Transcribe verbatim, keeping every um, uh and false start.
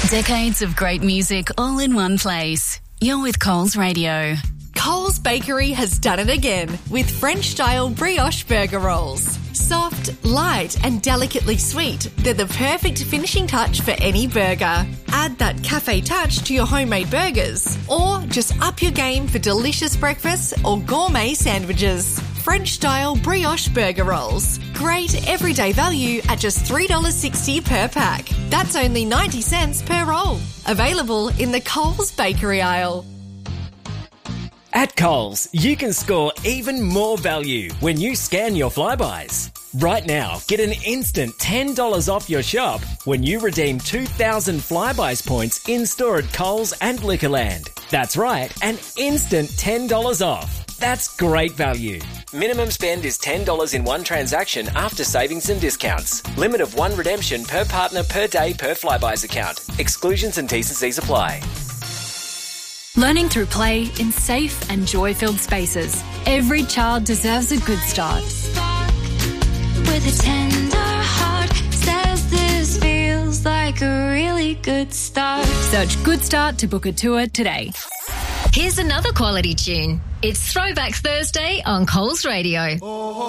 Decades of great music all in one place. You're with Coles Radio. Coles Bakery has done it again with French-style brioche burger rolls. Soft, light and delicately sweet, they're the perfect finishing touch for any burger. Add that cafe touch to your homemade burgers, or just up your game for delicious breakfasts or gourmet sandwiches. French-style brioche burger rolls. Great everyday value at just three dollars sixty per pack. That's only ninety cents per roll. Available in the Coles Bakery aisle. At Coles, you can score even more value when you scan your Flybuys. Right now, get an instant ten dollars off your shop when you redeem two thousand Flybuys points in-store at Coles and Liquorland. That's right, an instant ten dollars off. That's great value. Minimum spend is ten dollars in one transaction after savings and discounts. Limit of one redemption per partner per day per Flybuys account. Exclusions and T's and C's apply. Learning through play in safe and joy-filled spaces. Every child deserves a good start. With a tender heart, says this feels like a really good start. Search Good Start to book a tour today. Here's another quality tune. It's Throwback Thursday on Coles Radio.